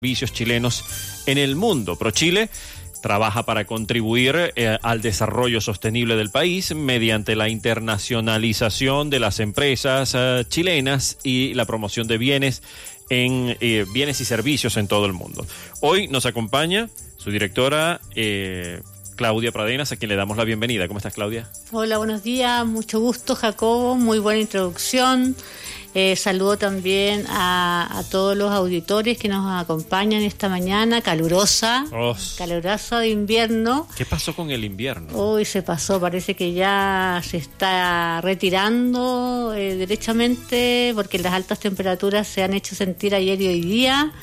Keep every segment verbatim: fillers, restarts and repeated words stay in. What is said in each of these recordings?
servicios chilenos en el mundo. ProChile trabaja para contribuir eh, al desarrollo sostenible del país mediante la internacionalización de las empresas eh, chilenas y la promoción de bienes en eh, bienes y servicios en todo el mundo. Hoy nos acompaña su directora eh, Claudia Pradenas, a quien le damos la bienvenida. ¿Cómo estás, Claudia? Hola, buenos días, mucho gusto, Jacobo, muy buena introducción. Eh, saludo también a, a todos los auditores que nos acompañan esta mañana calurosa, oh. calurosa de invierno. ¿Qué pasó con el invierno? Hoy se pasó, parece que ya se está retirando eh, derechamente, porque las altas temperaturas se han hecho sentir ayer y hoy día,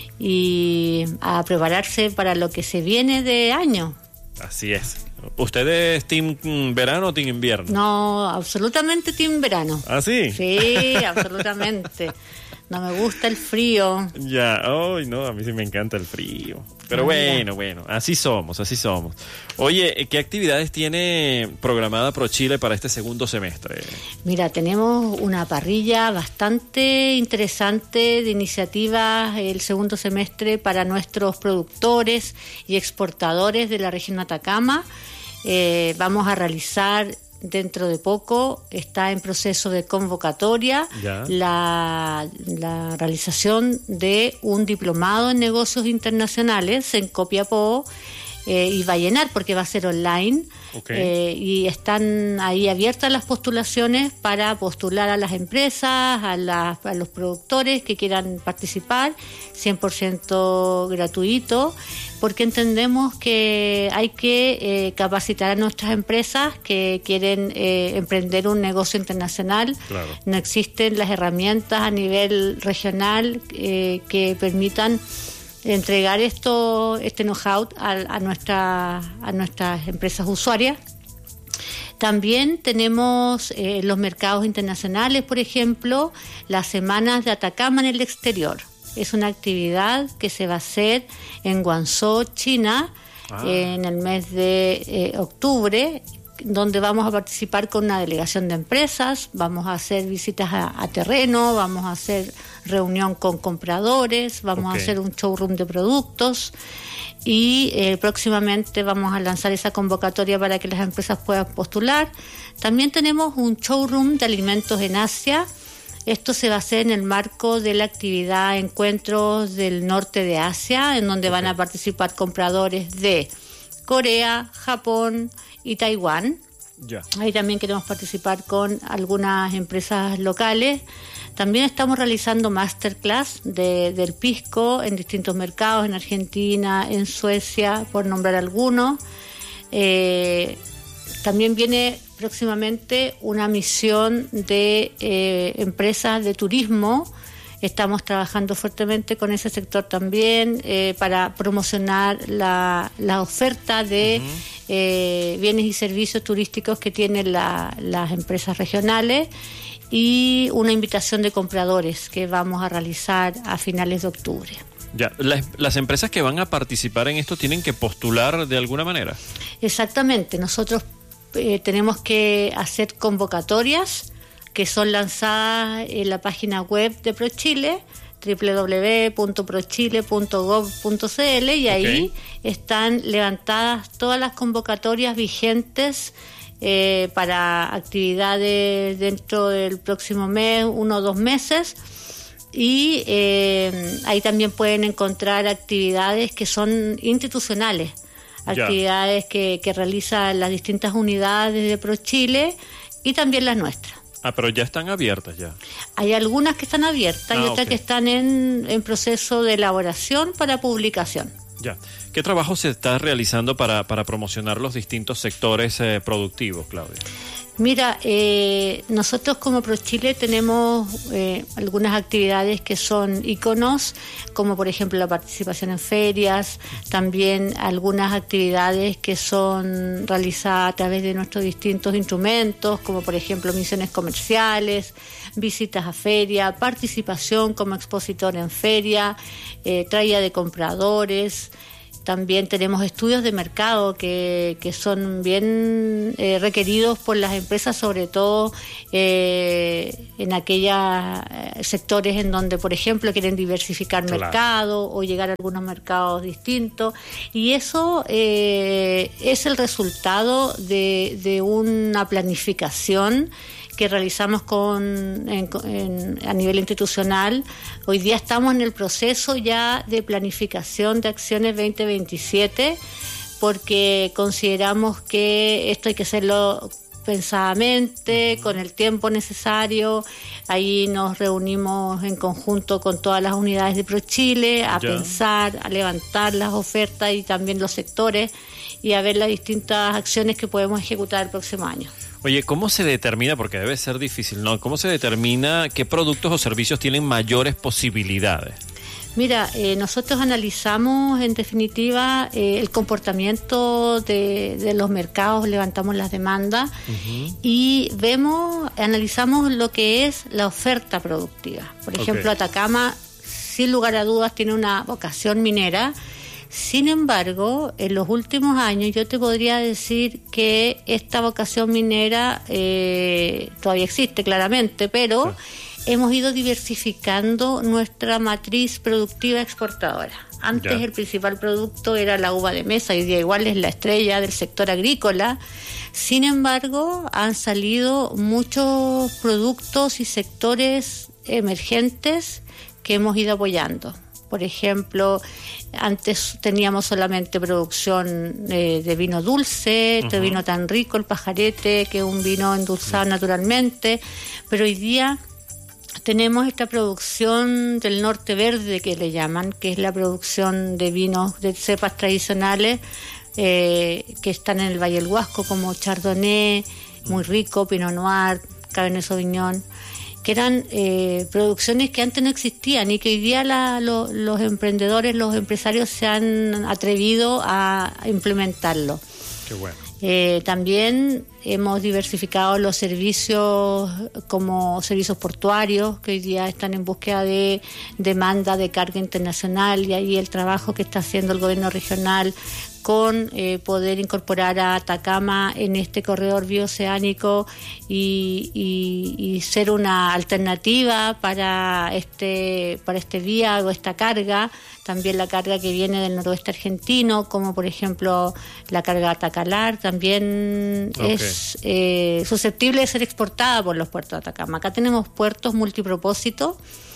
y a prepararse para lo que se viene de año. Así es. ¿Usted es team verano o team invierno? No, absolutamente team verano. ¿Ah, sí? Sí, absolutamente. No me gusta el frío. Ya, ay, no, a mí sí me encanta el frío. Pero ah, bueno, mira. bueno, así somos, así somos. Oye, ¿qué actividades tiene programada ProChile para este segundo semestre? Mira, tenemos una parrilla bastante interesante de iniciativas el segundo semestre para nuestros productores y exportadores de la región Atacama. Eh, vamos a realizar dentro de poco, está en proceso de convocatoria la, la realización de un diplomado en negocios internacionales en Copiapó, eh, y va a llenar porque va a ser online. Okay. Eh, y están ahí abiertas las postulaciones para postular a las empresas, a, la, a los productores que quieran participar, cien por ciento gratuito, porque entendemos que hay que eh, capacitar a nuestras empresas que quieren eh, emprender un negocio internacional. Claro. No existen las herramientas a nivel regional eh, que permitan entregar esto, este know-how a, a, nuestra, a nuestras empresas usuarias. También tenemos eh, los mercados internacionales, por ejemplo, las semanas de Atacama en el exterior. Es una actividad que se va a hacer en Guangzhou, China, ah. eh, en el mes de eh, octubre, donde vamos a participar con una delegación de empresas, vamos a hacer visitas a, a terreno, vamos a hacer reunión con compradores, vamos okay. a hacer un showroom de productos y eh, próximamente vamos a lanzar esa convocatoria para que las empresas puedan postular. También tenemos un showroom de alimentos en Asia. Esto se va a hacer en el marco de la actividad Encuentros del Norte de Asia, en donde okay. van a participar compradores de Corea, Japón y Taiwán. Yeah. Ahí también queremos participar con algunas empresas locales. También estamos realizando masterclass de, del pisco en distintos mercados, en Argentina, en Suecia, por nombrar algunos. Eh, también viene próximamente una misión de eh, empresas de turismo. Estamos trabajando fuertemente con ese sector también eh, para promocionar la, la oferta de uh-huh. eh, bienes y servicios turísticos que tienen la, las empresas regionales, y una invitación de compradores que vamos a realizar a finales de octubre. Ya, las, las empresas que van a participar en esto tienen que postular de alguna manera. Exactamente, nosotros eh, tenemos que hacer convocatorias que son lanzadas en la página web de ProChile, doble u doble u doble u punto prochile punto gov punto c l, y ahí okay. están levantadas todas las convocatorias vigentes eh, para actividades dentro del próximo mes, uno o dos meses, y eh, ahí también pueden encontrar actividades que son institucionales, actividades que, que realizan las distintas unidades de ProChile y también las nuestras. Ah, pero ya están abiertas ya. Hay algunas que están abiertas ah, y otras okay. que están en, en proceso de elaboración para publicación. Ya. ¿Qué trabajo se está realizando para, para promocionar los distintos sectores eh, productivos, Claudia? Mira, eh, nosotros como ProChile tenemos eh, algunas actividades que son íconos, como por ejemplo la participación en ferias, también algunas actividades que son realizadas a través de nuestros distintos instrumentos, como por ejemplo misiones comerciales, visitas a feria, participación como expositor en feria, eh, traída de compradores. también tenemos estudios de mercado que, que son bien eh, requeridos por las empresas, sobre todo eh, en aquellos eh, sectores en donde, por ejemplo, quieren diversificar claro. mercado o llegar a algunos mercados distintos. Y eso eh, es el resultado de, de una planificación que realizamos con en, en, a nivel institucional. Hoy día estamos en el proceso ya de planificación de acciones veinte veintisiete, porque consideramos que esto hay que hacerlo pensadamente, con el tiempo necesario. Ahí nos reunimos en conjunto con todas las unidades de ProChile a ya. pensar, a levantar las ofertas y también los sectores y a ver las distintas acciones que podemos ejecutar el próximo año. Oye, ¿cómo se determina, porque debe ser difícil, ¿no? ¿Cómo se determina qué productos o servicios tienen mayores posibilidades? Mira, eh, nosotros analizamos en definitiva eh, el comportamiento de, de los mercados, levantamos las demandas uh-huh. y vemos, analizamos lo que es la oferta productiva. Por ejemplo, okay. Atacama, sin lugar a dudas, tiene una vocación minera. Sin embargo, en los últimos años yo te podría decir que esta vocación minera eh, todavía existe claramente, pero sí. hemos ido diversificando nuestra matriz productiva exportadora. Antes ya. el principal producto era la uva de mesa, y hoy día igual es la estrella del sector agrícola. Sin embargo, han salido muchos productos y sectores emergentes que hemos ido apoyando. Por ejemplo, antes teníamos solamente producción eh, de vino dulce, este uh-huh. vino tan rico, el Pajarete, que es un vino endulzado uh-huh. naturalmente, pero hoy día tenemos esta producción del norte verde que le llaman, que es la producción de vinos de cepas tradicionales eh, que están en el Valle del Huasco, como Chardonnay, muy rico, Pinot Noir, Cabernet Sauvignon, que eran eh, producciones que antes no existían y que hoy día la, lo, los emprendedores, los empresarios se han atrevido a implementarlo. Qué bueno. Eh, también hemos diversificado los servicios como servicios portuarios, que hoy día están en búsqueda de demanda de carga internacional, y ahí el trabajo que está haciendo el gobierno regional con eh, poder incorporar a Atacama en este corredor bioceánico y, y, y ser una alternativa para este para este vía o esta carga, también la carga que viene del noroeste argentino, como por ejemplo la carga Atacalar, también okay. es eh, susceptible de ser exportada por los puertos de Atacama. Acá tenemos puertos multipropósitos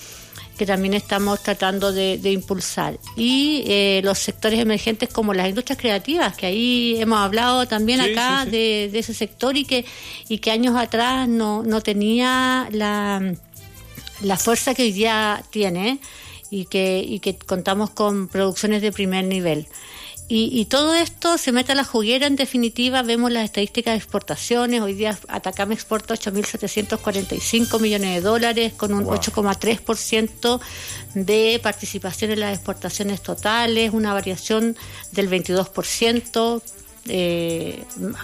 que también estamos tratando de, de impulsar. Y eh, los sectores emergentes como las industrias creativas, que ahí hemos hablado también sí, acá sí, sí. De, de ese sector y que y que años atrás no, no tenía la, la fuerza que hoy día tiene, y que, y que contamos con producciones de primer nivel. Y, y todo esto se mete a la juguera. En definitiva, vemos las estadísticas de exportaciones. Hoy día Atacama exporta ocho mil setecientos cuarenta y cinco millones de dólares, con un wow. ocho coma tres por ciento de participación en las exportaciones totales, una variación del veintidós por ciento, eh,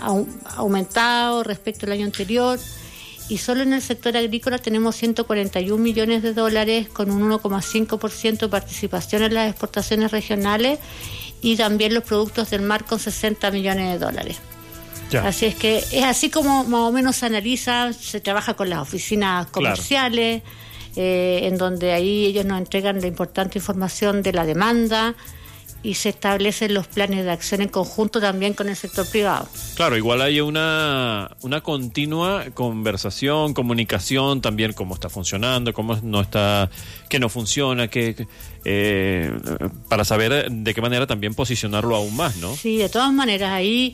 aumentado respecto al año anterior. Y solo en el sector agrícola tenemos ciento cuarenta y un millones de dólares, con un uno coma cinco por ciento de participación en las exportaciones regionales, y también los productos del mar con sesenta millones de dólares. Ya. Así es que es así como más o menos se analiza, se trabaja con las oficinas comerciales, claro. eh, en donde ahí ellos nos entregan la importante información de la demanda, y se establecen los planes de acción en conjunto también con el sector privado. Claro, igual hay una una continua conversación, comunicación también, cómo está funcionando, cómo no está, qué no funciona, qué, eh, para saber de qué manera también posicionarlo aún más, ¿no? Sí, de todas maneras, ahí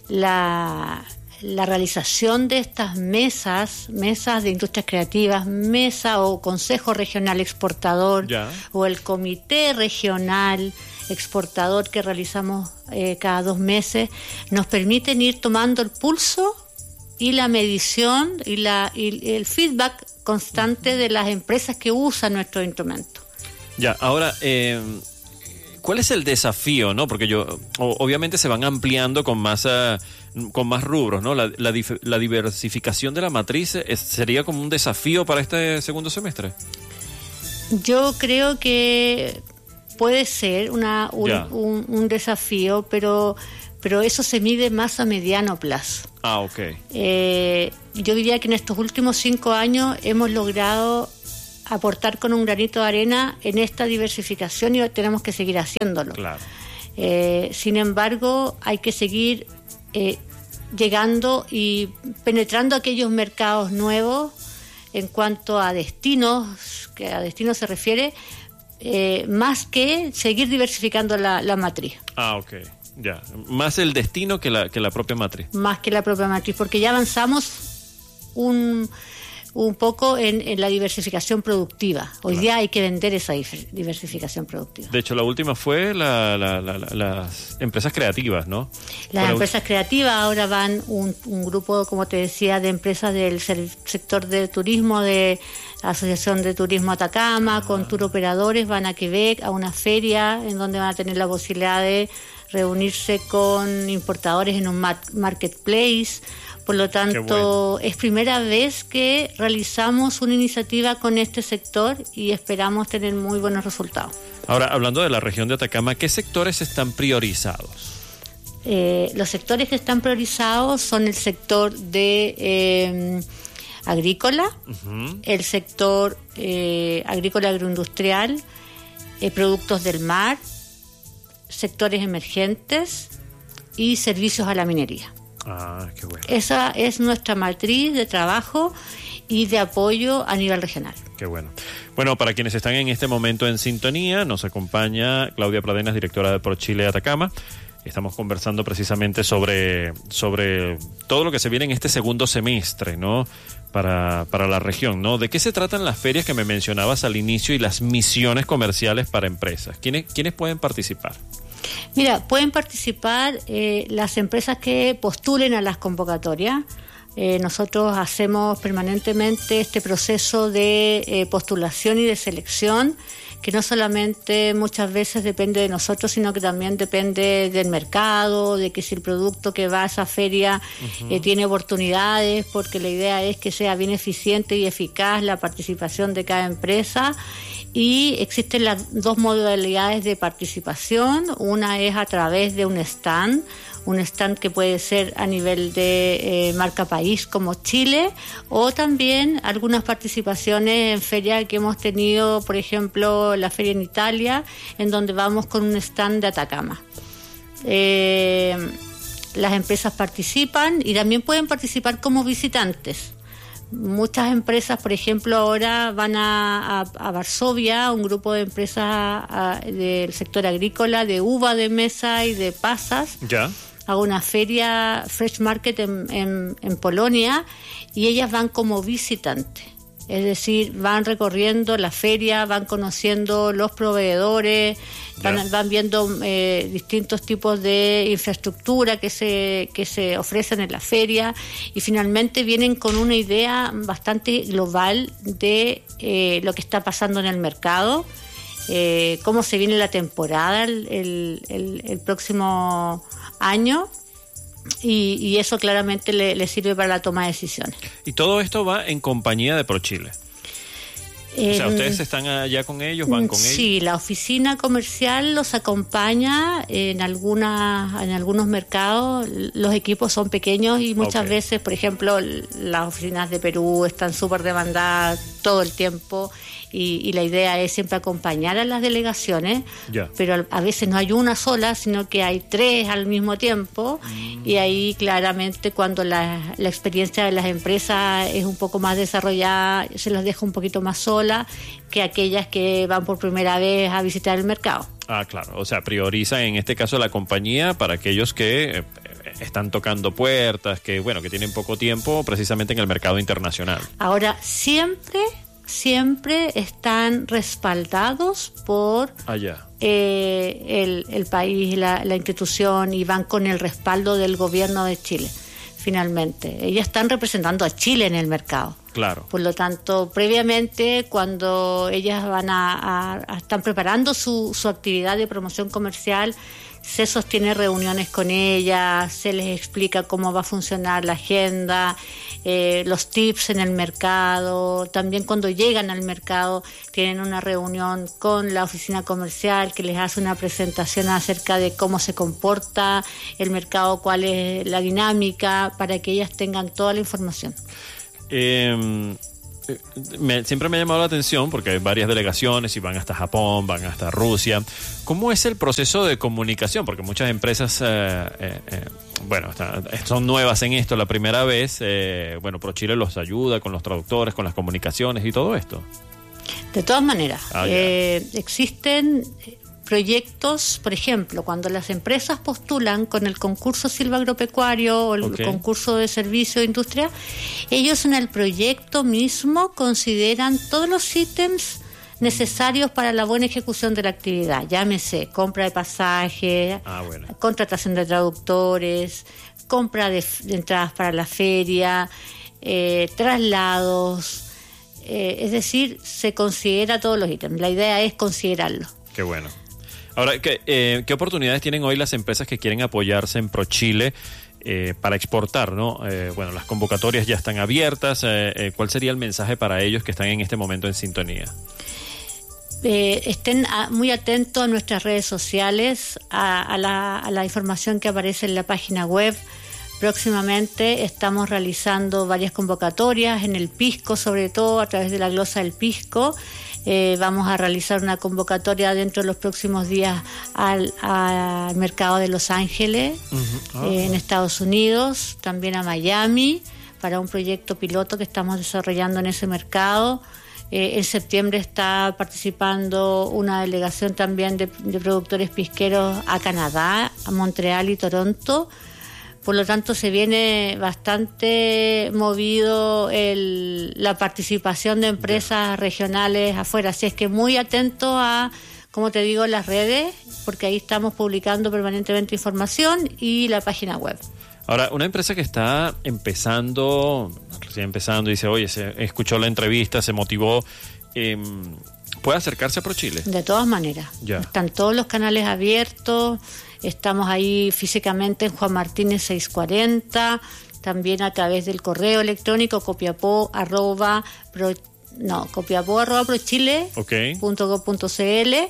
la... la realización de estas mesas, mesas de industrias creativas, mesa o consejo regional exportador, ya. o el comité regional exportador que realizamos eh, cada dos meses, nos permiten ir tomando el pulso y la medición y, la, y el feedback constante de las empresas que usan nuestros instrumentos. Ya, ahora, eh, ¿cuál es el desafío, no? Porque yo, o, obviamente se van ampliando con más, uh, con más rubros, ¿no? La, la, dif- la diversificación de la matriz es, sería como un desafío para este segundo semestre. Yo creo que puede ser una, un, un, un desafío, pero, pero eso se mide más a mediano plazo. Ah, ok. Eh, yo diría que en estos últimos cinco años hemos logrado aportar con un granito de arena en esta diversificación y tenemos que seguir haciéndolo. Claro. Eh, sin embargo, hay que seguir eh, llegando y penetrando aquellos mercados nuevos en cuanto a destinos, que a destinos se refiere, eh, más que seguir diversificando la, la matriz. Ah, ok. Ya. Más el destino que la, que la propia matriz. Más que la propia matriz, porque ya avanzamos un... un poco en, en la diversificación productiva. Hoy claro. día hay que vender esa diversificación productiva. De hecho, la última fue la, la, la, la, las empresas creativas, ¿no? Las Para empresas creativas, ahora van un, un grupo, como te decía, de empresas del sector de turismo, de la Asociación de Turismo Atacama, ah. con tour operadores, van a Quebec, a una feria en donde van a tener la posibilidad de reunirse con importadores en un marketplace. Por lo tanto, bueno. es primera vez que realizamos una iniciativa con este sector y esperamos tener muy buenos resultados. Ahora, hablando de la región de Atacama, ¿qué sectores están priorizados? Eh, los sectores que están priorizados son el sector de eh, agrícola, uh-huh. el sector eh, agrícola agroindustrial, eh, productos del mar, sectores emergentes y servicios a la minería. Ah, qué bueno. Esa es nuestra matriz de trabajo y de apoyo a nivel regional. Qué bueno. Bueno, para quienes están en este momento en sintonía, nos acompaña Claudia Pradenas, directora de ProChile Atacama. Estamos conversando precisamente sobre, sobre todo lo que se viene en este segundo semestre, ¿no? Para, para la región, ¿no? ¿De qué se tratan las ferias que me mencionabas al inicio y las misiones comerciales para empresas? ¿Quiénes, quiénes pueden participar? Mira, pueden participar eh, las empresas que postulen a las convocatorias. Eh, nosotros hacemos permanentemente este proceso de eh, postulación y de selección, que no solamente muchas veces depende de nosotros, sino que también depende del mercado, de que si el producto que va a esa feria uh-huh. eh, tiene oportunidades, porque la idea es que sea bien eficiente y eficaz la participación de cada empresa. Y existen las dos modalidades de participación. Una es a través de un stand, un stand que puede ser a nivel de eh, marca país como Chile, o también algunas participaciones en ferias que hemos tenido, por ejemplo, la feria en Italia, en donde vamos con un stand de Atacama. Eh, las empresas participan y también pueden participar como visitantes. Muchas empresas, por ejemplo, ahora van a, a, a Varsovia, un grupo de empresas a, del sector agrícola, de uva de mesa y de pasas, ya. a una feria Fresh Market en, en, en Polonia, y ellas van como visitantes. Es decir, van recorriendo la feria, van conociendo los proveedores, van, van viendo eh, distintos tipos de infraestructura que se, que se ofrecen en la feria, y finalmente vienen con una idea bastante global de eh, lo que está pasando en el mercado, eh, cómo se viene la temporada el, el, el, el próximo año. Y, y eso claramente le, le sirve para la toma de decisiones. Y todo esto va en compañía de ProChile. Eh, o sea, ¿ustedes están allá con ellos, van con sí, ellos? Sí, la oficina comercial los acompaña en algunas, en algunos mercados. Los equipos son pequeños y muchas okay. veces, por ejemplo, las oficinas de Perú están súper demandadas todo el tiempo. Y, y la idea es siempre acompañar a las delegaciones, yeah. pero a veces no hay una sola, sino que hay tres al mismo tiempo, mm. y ahí claramente cuando la, la experiencia de las empresas es un poco más desarrollada, se las deja un poquito más sola que aquellas que van por primera vez a visitar el mercado. Ah, claro, o sea, prioriza en este caso la compañía para aquellos que eh, están tocando puertas, que bueno, que tienen poco tiempo precisamente en el mercado internacional. Ahora, siempre... siempre están respaldados por Allá. Eh, el, el país, la, la institución, y van con el respaldo del gobierno de Chile, finalmente. Ellas están representando a Chile en el mercado. Claro. Por lo tanto, previamente, cuando ellas van a, a, a están preparando su, su actividad de promoción comercial, se sostiene reuniones con ellas, se les explica cómo va a funcionar la agenda, eh, los tips en el mercado. También cuando llegan al mercado tienen una reunión con la oficina comercial que les hace una presentación acerca de cómo se comporta el mercado, cuál es la dinámica, para que ellas tengan toda la información. Eh... Me, siempre me ha llamado la atención porque hay varias delegaciones y van hasta Japón, van hasta Rusia. ¿Cómo es el proceso de comunicación? Porque muchas empresas, eh, eh, eh, bueno, está, son nuevas en esto la primera vez. Eh, bueno, ProChile los ayuda con los traductores, con las comunicaciones y todo esto. De todas maneras, ah, eh, existen proyectos, por ejemplo, cuando las empresas postulan con el concurso silvagropecuario o el okay. concurso de servicio de industria, ellos en el proyecto mismo consideran todos los ítems necesarios para la buena ejecución de la actividad. Llámese compra de pasajes, ah, bueno. contratación de traductores, compra de, de entradas para la feria, eh, traslados, eh, es decir, se considera todos los ítems. La idea es considerarlo. Qué bueno. Ahora, ¿qué, eh, ¿qué oportunidades tienen hoy las empresas que quieren apoyarse en ProChile eh, para exportar, ¿no? Eh, bueno, las convocatorias ya están abiertas. Eh, eh, ¿Cuál sería el mensaje para ellos que están en este momento en sintonía? Eh, estén a, muy atentos a nuestras redes sociales, a, a, la, a la información que aparece en la página web. Próximamente estamos realizando varias convocatorias en el Pisco, sobre todo a través de la glosa del Pisco. Eh, vamos a realizar una convocatoria dentro de los próximos días al, al mercado de Los Ángeles, uh-huh. oh. eh, en Estados Unidos, también a Miami, para un proyecto piloto que estamos desarrollando en ese mercado. Eh, en septiembre está participando una delegación también de, de productores pisqueros a Canadá, a Montreal y Toronto. Por lo tanto, se viene bastante movido el, la participación de empresas regionales afuera. Así es que muy atento a, como te digo, las redes, porque ahí estamos publicando permanentemente información, y la página web. Ahora, una empresa que está empezando, recién empezando, dice, oye, se escuchó la entrevista, se motivó, eh, ¿puede acercarse a ProChile? De todas maneras. Ya. Están todos los canales abiertos. Estamos ahí físicamente en Juan Martínez seiscientos cuarenta, también a través del correo electrónico copiapó arroba pro, no, copiapó arroba prochile okay. punto gob punto cl.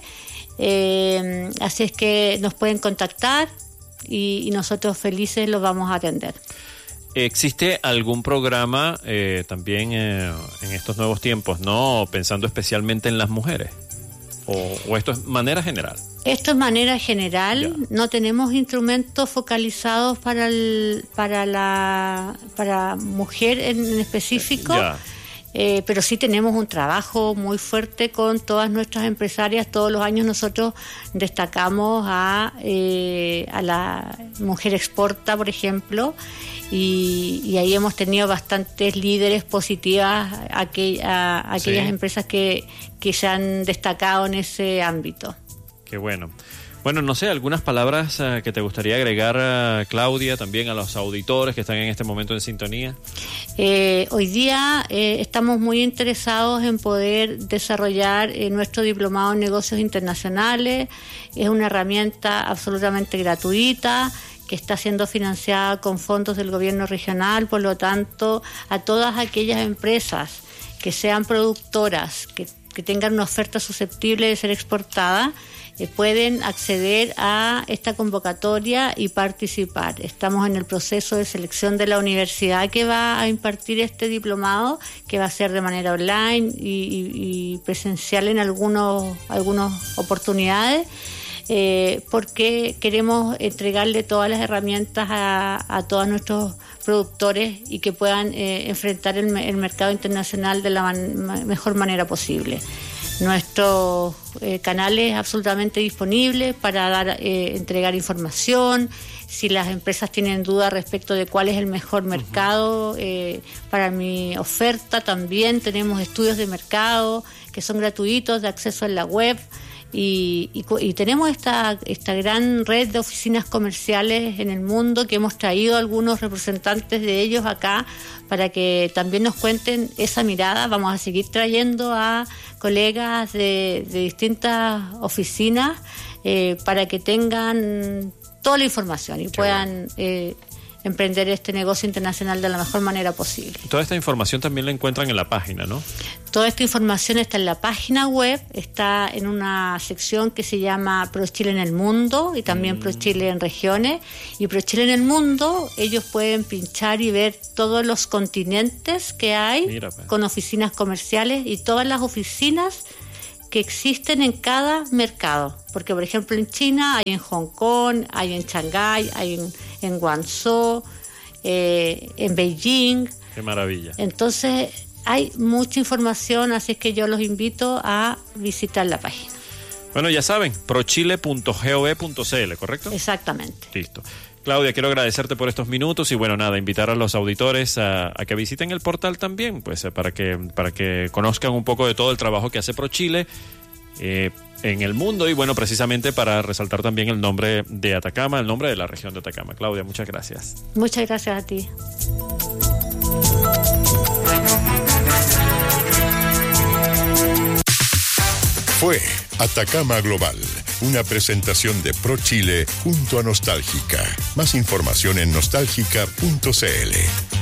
Eh, así es que nos pueden contactar y, y nosotros felices los vamos a atender. ¿Existe algún programa eh, también eh, en estos nuevos tiempos, no pensando especialmente en las mujeres? ¿O, o esto es manera general? Esto es manera general. Ya. No tenemos instrumentos focalizados para el, para la para mujer en específico, eh, pero sí tenemos un trabajo muy fuerte con todas nuestras empresarias. Todos los años nosotros destacamos a, eh, a la Mujer Exporta, por ejemplo, y, y ahí hemos tenido bastantes líderes positivas, a, aqu- a, a aquellas sí. empresas que, que se han destacado en ese ámbito. Qué bueno. Bueno, no sé, algunas palabras uh, que te gustaría agregar, uh, Claudia, también a los auditores que están en este momento en sintonía. Eh, hoy día eh, estamos muy interesados en poder desarrollar eh, nuestro diplomado en negocios internacionales. Es una herramienta absolutamente gratuita que está siendo financiada con fondos del gobierno regional. Por lo tanto, a todas aquellas empresas que sean productoras, que, que tengan una oferta susceptible de ser exportada, Eh, pueden acceder a esta convocatoria y participar. Estamos en el proceso de selección de la universidad que va a impartir este diplomado, que va a ser de manera online y, y, y presencial en algunos algunas oportunidades, eh, porque queremos entregarle todas las herramientas a, a todos nuestros productores y que puedan eh, enfrentar el, el mercado internacional de la man, mejor manera posible. Nuestro eh, canal es absolutamente disponible para dar eh, entregar información. Si las empresas tienen dudas respecto de cuál es el mejor mercado eh, para mi oferta, también tenemos estudios de mercado que son gratuitos, de acceso en la web, Y, y, y tenemos esta, esta gran red de oficinas comerciales en el mundo que hemos traído a algunos representantes de ellos acá para que también nos cuenten esa mirada. Vamos a seguir trayendo a colegas de, de distintas oficinas eh, para que tengan toda la información y Qué puedan eh, emprender este negocio internacional de la mejor manera posible. Toda esta información también la encuentran en la página, ¿no? Toda esta información está en la página web, está en una sección que se llama ProChile en el Mundo y también mm. ProChile en Regiones. Y ProChile en el Mundo, ellos pueden pinchar y ver todos los continentes que hay Mira, pues. con oficinas comerciales y todas las oficinas que existen en cada mercado. Porque, por ejemplo, en China hay en Hong Kong, hay en Shanghái, hay en, en Guangzhou, eh, en Beijing. ¡Qué maravilla! Entonces, hay mucha información, así es que yo los invito a visitar la página. Bueno, ya saben, prochile punto gov punto cl, ¿correcto? Exactamente. Listo. Claudia, quiero agradecerte por estos minutos y bueno, nada, invitar a los auditores a, a que visiten el portal también, pues para que para que conozcan un poco de todo el trabajo que hace ProChile eh, en el mundo y bueno, precisamente para resaltar también el nombre de Atacama, el nombre de la región de Atacama. Claudia, muchas gracias. Muchas gracias a ti. Fue Atacama Global, una presentación de ProChile junto a Nostálgica. Más información en nostálgica punto cl.